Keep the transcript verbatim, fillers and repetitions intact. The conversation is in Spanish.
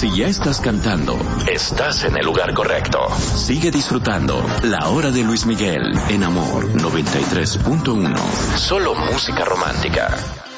Si ya estás cantando, estás en el lugar correcto. Sigue disfrutando La Hora de Luis Miguel en Amor noventa y tres punto uno. Solo música romántica.